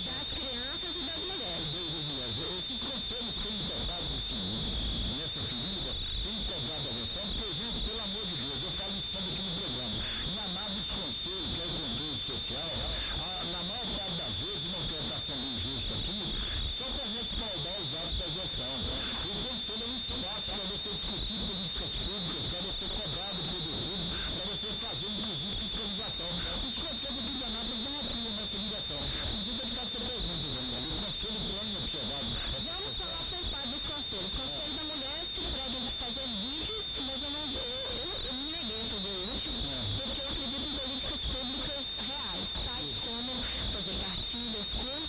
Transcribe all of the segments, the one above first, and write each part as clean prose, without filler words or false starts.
das crianças e das mulheres. Esses conselhos têm tocado nessa ferida, têm cobrado a atenção, porque, gente, pelo amor de Deus, eu falo isso sempre aqui no programa. Na nada dos conselhos, que é o controle social, na maior parte das vezes, não quero estar sendo injusto aqui, só para respaldar os atos da gestão. O conselho é um espaço para você discutir políticas públicas, para você cobrar do poder público, para você fazer, inclusive, fiscalização. Os conselhos aqui de Anápolis não atuam nessa ligação. Inclusive, ele faz essa pergunta, Daniel. O conselho do ano observado. Vamos falar por parte dos conselhos. O Conselho da Mulher se prega de fazer vídeos, mas eu me neguei a fazer isso, porque eu acredito em políticas públicas reais, tais como fazer cartilhas com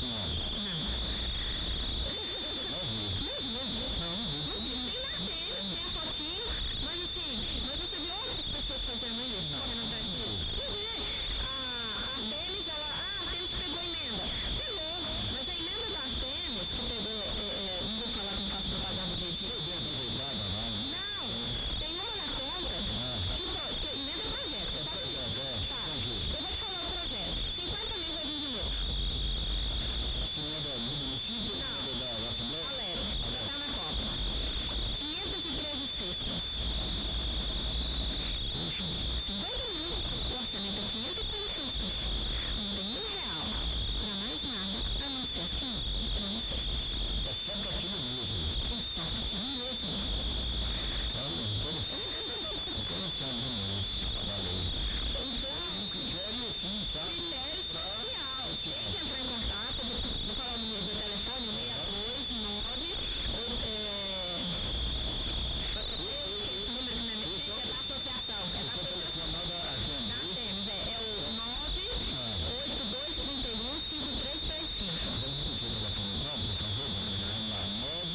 Não. Tem a fotinho, mas assim, mas você viu outras pessoas fazendo isso, correndo atrás disso? A Artemis, a Artemis pegou a emenda. Pegou, mas a emenda da Artemis, que pegou, não vou falar como faço propaganda de não, tem uma na conta, que emenda é projeto, você sabe disso? Tá, eu vou te falar o projeto, 50 mil vai vir de novo. Emenda do município? Não, da Assembleia? Alegre, já tá na Copa. 513 cestas. 50 mil, o orçamento é 513 cestas. Não tem R$1 para mais nada, a não ser as 513 cestas. É só para aquilo mesmo. É só para aquilo mesmo. Olha, interessante isso. Valeu. Então, Um critério assim, sabe? critério social. Tem que entrar em contato, vou falar o número do telefone, 629, esse número que não é meu, é da associação. É da Telefonada aqui. Artemis, é o 98231-5335. Vamos repetir o telefone então, por favor? Vamos lá.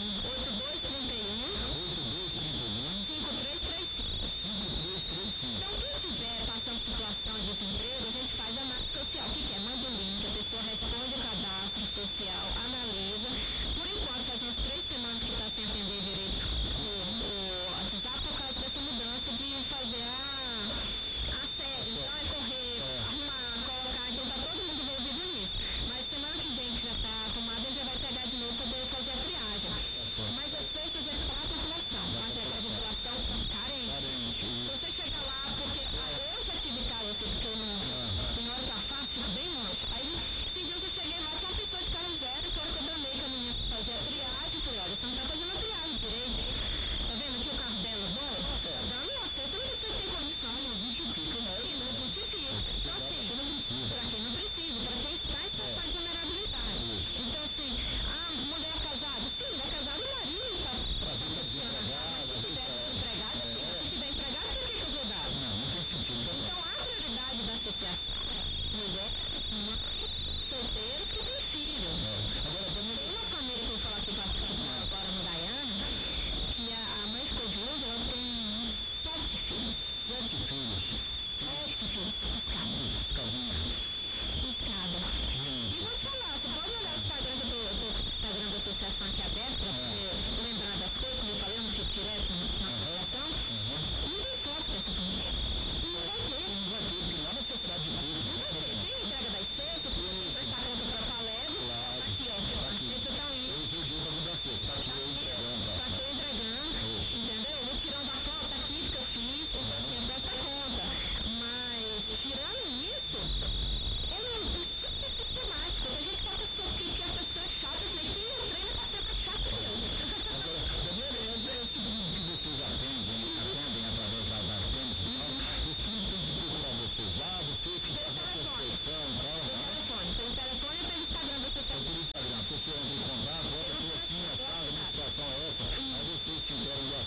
98231-5335. Então, quem estiver passando situação de desemprego, a gente faz a análise social. O que é? Manda o link, a pessoa responde o cadastro social, analisa